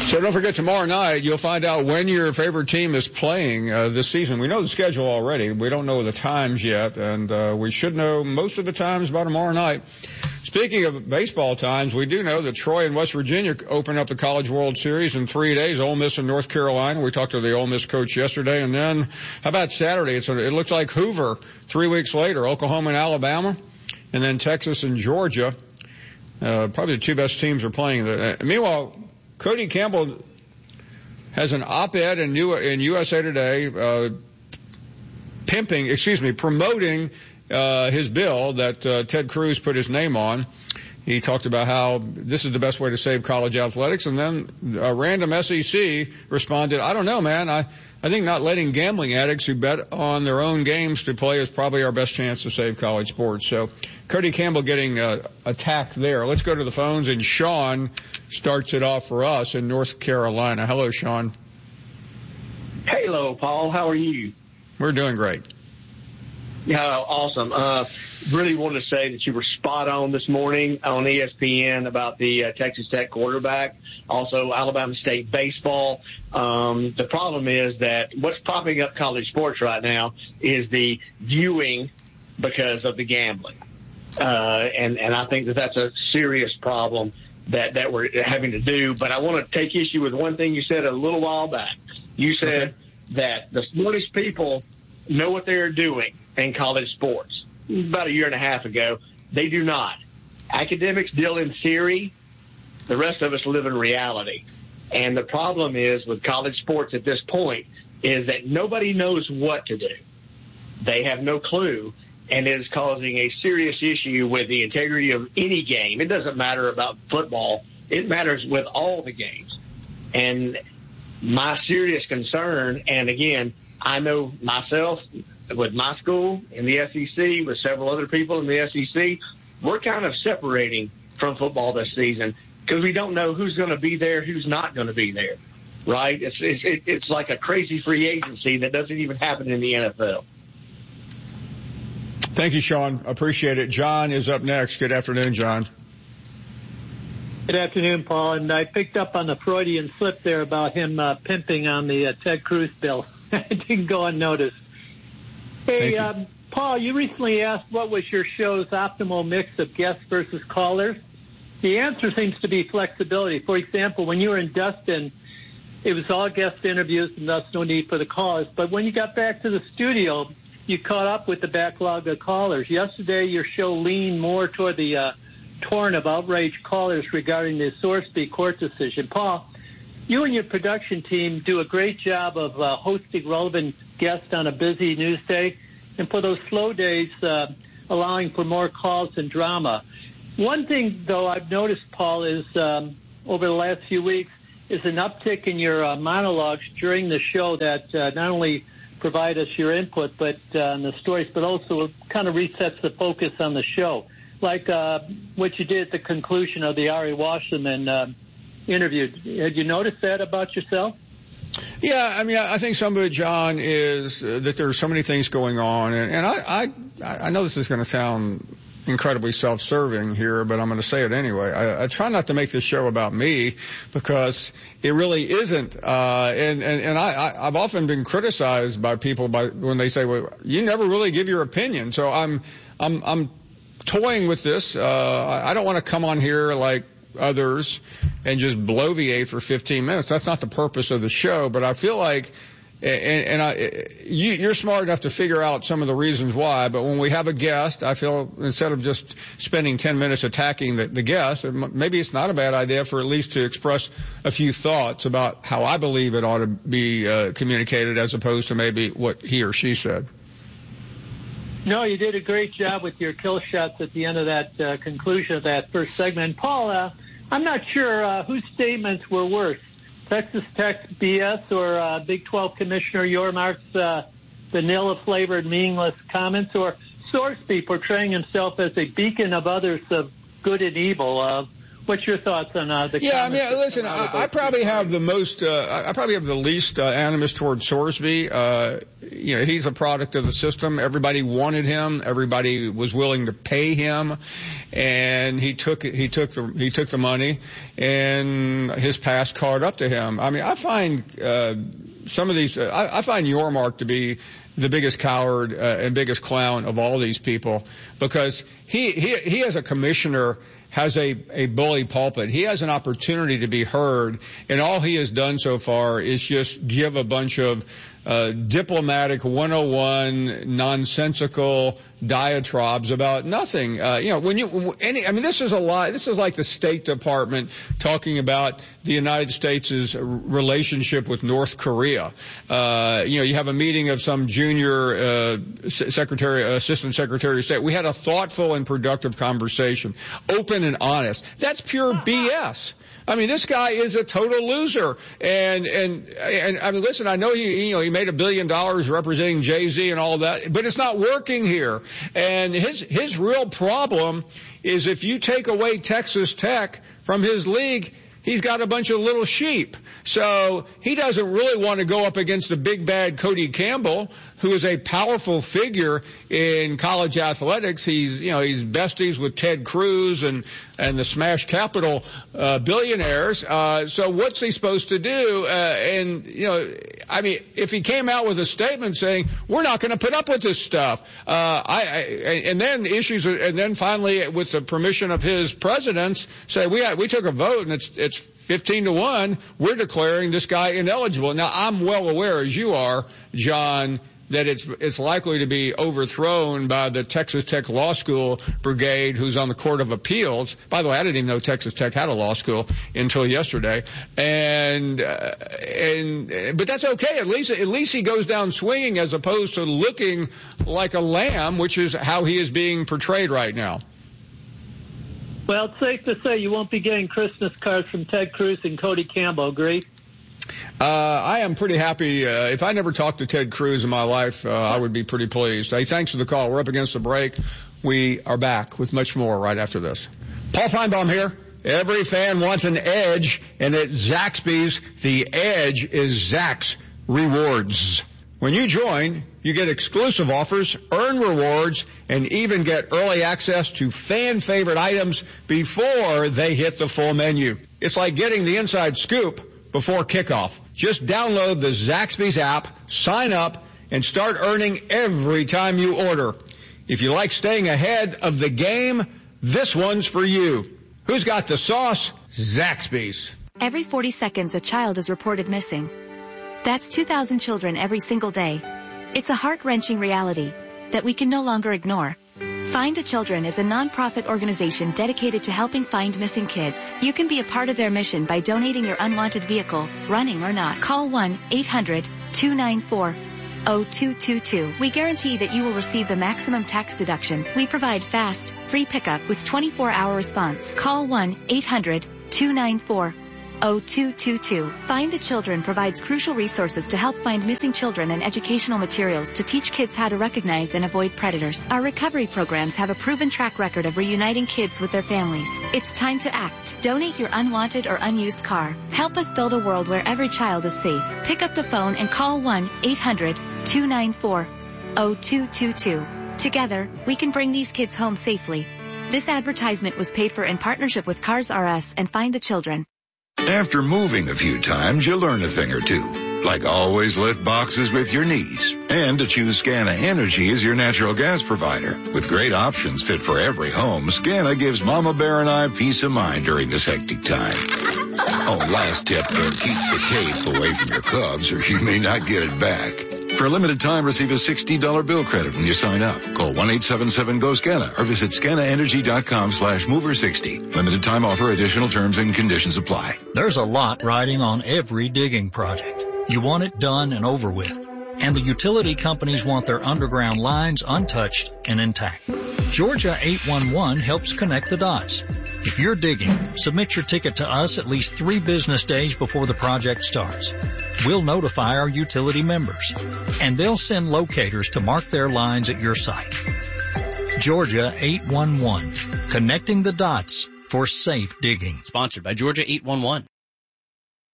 So don't forget, tomorrow night you'll find out when your favorite team is playing this season. We know the schedule already. We don't know the times yet, and we should know most of the times by tomorrow night. Speaking of baseball times, we do know that Troy and West Virginia open up the College World Series in 3 days. Ole Miss and North Carolina. We talked to the Ole Miss coach yesterday. And then, how about Saturday? It looks like Hoover 3 weeks later. Oklahoma and Alabama. And then Texas and Georgia. Probably the two best teams are playing. Meanwhile, Cody Campbell has an op-ed in USA Today, promoting his bill that Ted Cruz put his name on. He talked about how this is the best way to save college athletics, and then a random SEC responded, I don't know, man. I think not letting gambling addicts who bet on their own games to play is probably our best chance to save college sports. So Cody Campbell getting attacked there. Let's go to the phones, and Sean starts it off for us in North Carolina. Hello, Sean. Hello, Paul. How are you? We're doing great. Yeah, awesome. Really wanted to say that you were spot on this morning on ESPN about the Texas Tech quarterback, also Alabama State baseball. The problem is that what's propping up college sports right now is the viewing because of the gambling. And I think that that's a serious problem that we're having to do. But I want to take issue with one thing you said a little while back. You said that the smartest people know what they're doing in college sports. About a year and a half ago, they do not. Academics deal in theory. The rest of us live in reality. And the problem is with college sports at this point is that nobody knows what to do. They have no clue, and it is causing a serious issue with the integrity of any game. It doesn't matter about football. It matters with all the games. And my serious concern, and again, I know myself, with my school in the SEC, with several other people in the SEC, we're kind of separating from football this season because we don't know who's going to be there, who's not going to be there, right? It's like a crazy free agency that doesn't even happen in the NFL. Thank you, Sean. Appreciate it. John is up next. Good afternoon, John. Good afternoon, Paul. And I picked up on the Freudian slip there about him pimping on the Ted Cruz bill. It didn't go unnoticed. Hey, Paul, you recently asked what was your show's optimal mix of guests versus callers. The answer seems to be flexibility. For example, when you were in Destin, it was all guest interviews and thus no need for the callers. But when you got back to the studio, you caught up with the backlog of callers. Yesterday, your show leaned more toward the torrent of outraged callers regarding the Sorsby court decision. Paul, you and your production team do a great job of hosting relevant guests on a busy news day, and for those slow days, allowing for more calls and drama. One thing, though, I've noticed, Paul, is over the last few weeks is an uptick in your monologues during the show that not only provide us your input but on the stories, but also kind of resets the focus on the show, like what you did at the conclusion of the Ari Wasserman interview. Had you noticed that about yourself? Yeah, I mean, I think some of it, John, is that there are so many things going on, and I know this is going to sound incredibly self-serving here, but I'm going to say it anyway. I try not to make this show about me because it really isn't. And I've often been criticized by people when they say, "Well, you never really give your opinion." So I'm toying with this. I don't want to come on here like others and just bloviate for 15 minutes. That's not the purpose of the show, but I feel like, you're smart enough to figure out some of the reasons why, but when we have a guest, I feel instead of just spending 10 minutes attacking the guest, maybe it's not a bad idea for at least to express a few thoughts about how I believe it ought to be communicated as opposed to maybe what he or she said. No, you did a great job with your kill shots at the end of that conclusion of that first segment. Paul, I'm not sure whose statements were worse, Texas Tech's BS or Big 12 Commissioner Yormark's vanilla-flavored, meaningless comments, or Sorsby portraying himself as a beacon of others of good and evil. What's your thoughts on the Yeah, I comments? mean, listen, I probably have the most, I probably have the least animus towards Sorsby. he's a product of the system. Everybody wanted him. Everybody was willing to pay him, and he took the money, and his past caught up to him. I mean, I find some of these. I find Yormark to be the biggest coward and biggest clown of all these people, because he as a commissioner has a bully pulpit. He has an opportunity to be heard, and all he has done so far is just give a bunch of diplomatic 101 nonsensical diatribes about nothing. This is a lie. This is like the State Department talking about the United States' relationship with North Korea. You have a meeting of some junior assistant secretary of state. We had a thoughtful and productive conversation, open and honest. That's pure BS. I mean, this guy is a total loser. And I mean, listen, I know he made $1 billion representing Jay-Z and all that, but it's not working here. And his real problem is if you take away Texas Tech from his league, he's got a bunch of little sheep. So he doesn't really want to go up against the big bad Cody Campbell, who is a powerful figure in college athletics. He's besties with Ted Cruz and the Smash Capital billionaires. So what's he supposed to do? If he came out with a statement saying, we're not going to put up with this stuff, and then finally, with the permission of his presidents, say, we took a vote and it's 15-1, we're declaring this guy ineligible. Now, I'm well aware, as you are, John, that it's likely to be overthrown by the Texas Tech Law School brigade, who's on the Court of Appeals. By the way, I didn't even know Texas Tech had a law school until yesterday. But that's okay. At least he goes down swinging, as opposed to looking like a lamb, which is how he is being portrayed right now. Well, it's safe to say you won't be getting Christmas cards from Ted Cruz and Cody Campbell, agree? I am pretty happy. If I never talked to Ted Cruz in my life, I would be pretty pleased. Hey, thanks for the call. We're up against the break. We are back with much more right after this. Paul Feinbaum here. Every fan wants an edge, and at Zaxby's, the edge is Zax Rewards. When you join, you get exclusive offers, earn rewards, and even get early access to fan-favorite items before they hit the full menu. It's like getting the inside scoop before kickoff. Just download the Zaxby's app, sign up, and start earning every time you order. If you like staying ahead of the game, this one's for you. Who's got the sauce? Zaxby's. Every 40 seconds, a child is reported missing. That's 2,000 children every single day. It's a heart-wrenching reality that we can no longer ignore. Find the Children is a non-profit organization dedicated to helping find missing kids. You can be a part of their mission by donating your unwanted vehicle, running or not. Call 1-800-294-0222. We guarantee that you will receive the maximum tax deduction. We provide fast, free pickup with 24-hour response. Call 1-800-294-0222. Find the Children provides crucial resources to help find missing children and educational materials to teach kids how to recognize and avoid predators. Our recovery programs have a proven track record of reuniting kids with their families. It's time to act. Donate your unwanted or unused car. Help us build a world where every child is safe. Pick up the phone and call 1-800-294-0222. Together, we can bring these kids home safely. This advertisement was paid for in partnership with Cars R Us and Find the Children. After moving a few times, you'll learn a thing or two. Like always lift boxes with your knees. And to choose Scana Energy as your natural gas provider. With great options fit for every home, Scana gives Mama Bear and I peace of mind during this hectic time. Oh, last tip, keep the cape away from your Cubs or you may not get it back. For a limited time, receive a $60 bill credit when you sign up. Call 1-877-GO-SCANA or visit scanaenergy.com/mover60. Limited time offer. Additional terms and conditions apply. There's a lot riding on every digging project. You want it done and over with. And the utility companies want their underground lines untouched and intact. Georgia 811 helps connect the dots. If you're digging, submit your ticket to us at least 3 business days before the project starts. We'll notify our utility members, and they'll send locators to mark their lines at your site. Georgia 811, connecting the dots for safe digging. Sponsored by Georgia 811.